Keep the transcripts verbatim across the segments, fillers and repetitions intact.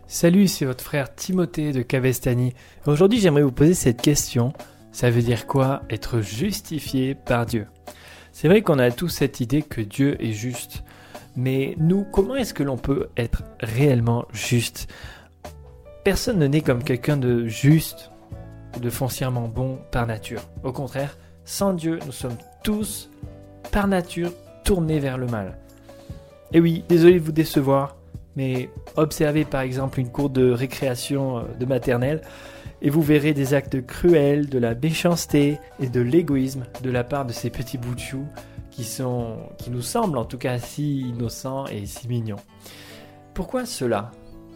Salut, c'est votre frère Timothée de Cavestany. Aujourd'hui, j'aimerais vous poser cette question. Ça veut dire quoi être justifié par Dieu? C'est vrai qu'on a tous cette idée que Dieu est juste. Mais nous, comment est-ce que l'on peut être réellement juste? Personne ne naît comme quelqu'un de juste, de foncièrement bon par nature. Au contraire, sans Dieu, nous sommes tous, par nature, tournés vers le mal. Et oui, désolé de vous décevoir, mais observez par exemple une cour de récréation de maternelle et vous verrez des actes cruels, de la méchanceté et de l'égoïsme de la part de ces petits bouts de chou qui, sont, qui nous semblent en tout cas si innocents et si mignons. Pourquoi cela?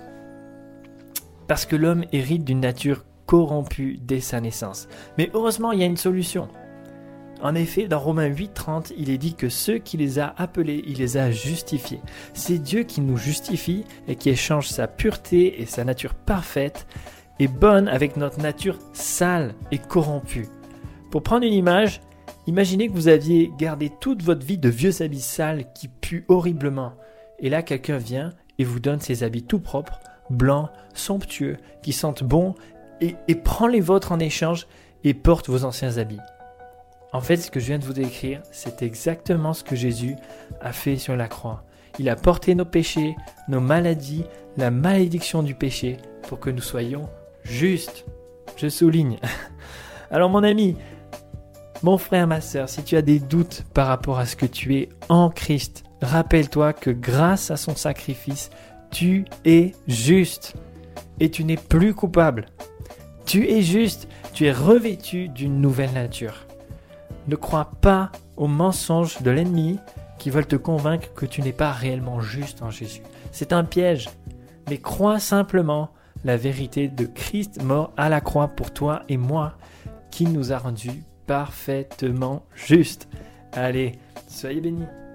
Parce que l'homme hérite d'une nature corrompue dès sa naissance. Mais heureusement, il y a une solution. En effet, dans Romains huit trente, il est dit que ceux qui les a appelés, il les a justifiés. C'est Dieu qui nous justifie et qui échange sa pureté et sa nature parfaite et bonne avec notre nature sale et corrompue. Pour prendre une image, imaginez que vous aviez gardé toute votre vie de vieux habits sales qui puent horriblement. Et là, quelqu'un vient et vous donne ses habits tout propres, blancs, somptueux, qui sentent bon et, et prend les vôtres en échange et porte vos anciens habits. En fait, ce que je viens de vous décrire, c'est exactement ce que Jésus a fait sur la croix. Il a porté nos péchés, nos maladies, la malédiction du péché, pour que nous soyons justes. Je souligne. Alors mon ami, mon frère, ma sœur, si tu as des doutes par rapport à ce que tu es en Christ, rappelle-toi que grâce à son sacrifice, tu es juste et tu n'es plus coupable. Tu es juste, tu es revêtu d'une nouvelle nature. Ne crois pas aux mensonges de l'ennemi qui veulent te convaincre que tu n'es pas réellement juste en Jésus. C'est un piège, mais crois simplement la vérité de Christ mort à la croix pour toi et moi, qui nous a rendus parfaitement justes. Allez, soyez bénis.